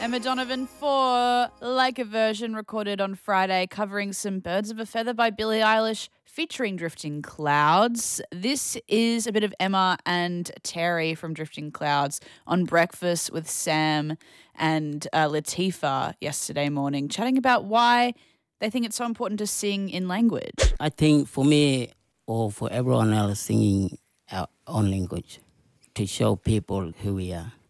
Emma Donovan for Like a Version, recorded on Friday, covering some Birds of a Feather by Billie Eilish featuring Drifting Clouds. This is a bit of Emma and Terry from Drifting Clouds on Breakfast with Sam and Latifah yesterday morning, chatting about why they think it's so important to sing in language. I think for me or for everyone else, singing our own language to show people who we are.